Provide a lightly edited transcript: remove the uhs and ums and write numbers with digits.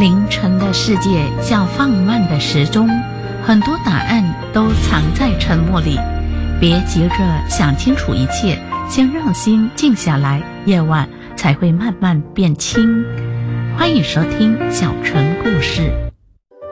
凌晨的世界像放慢的时钟，很多答案都藏在沉默里。别急着想清楚一切，先让心静下来，夜晚才会慢慢变清。欢迎收听小城故事。